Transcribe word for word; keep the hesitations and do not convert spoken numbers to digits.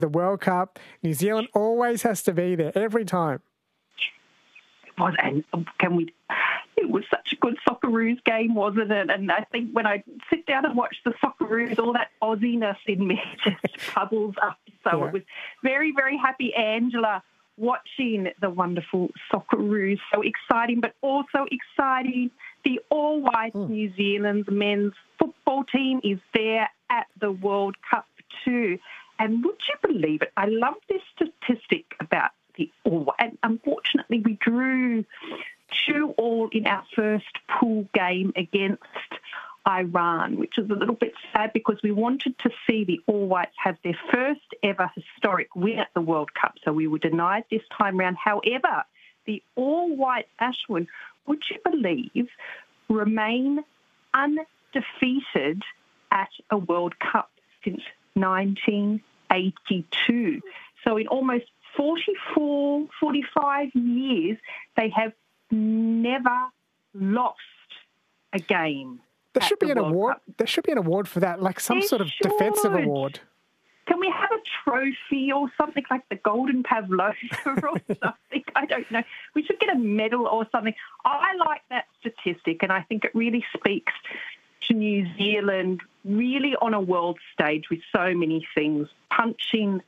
The World Cup, New Zealand always has to be there every time. It was, and can we... It was such a good Socceroos game, wasn't it? And I think when I sit down and watch the Socceroos, all that Aussie-ness in me just bubbles up. So Yeah. It was very, very happy, Angela, watching the wonderful Socceroos. So exciting, but also exciting. The all-white Mm. New Zealand men's football team is there at the World Cup too. And would you believe it? I love this statistic about the all-white. And unfortunately, we drew two all in our first pool game against Iran, which is a little bit sad because we wanted to see the All Whites have their first ever historic win at the World Cup. So we were denied this time round. However, the All White Ashwin, would you believe, remain undefeated at a World Cup since nineteen eighty-two. So in almost forty-four, forty-five years, they have never lost a game. There at should be the an World award. Cup. There should be an award for that, like some There sort of defensive should. award. Can we have a trophy or something like the Golden Pavlova or something? I don't know. We should get a medal or something. I like that statistic, and I think it really speaks to New Zealand really on a world stage with so many things, punching